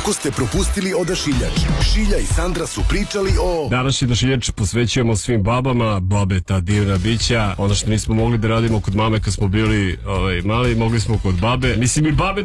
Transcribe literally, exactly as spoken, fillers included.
Ako ste propustili Odašiljač, Šilja i Sandra su pričali o... Današnji Odašiljač posvećujemo svim babama, babe, ta divna bića. Ono što nismo mogli da radimo kod mame kad smo bili ovaj, mali, mogli smo kod babe. Mislim i babe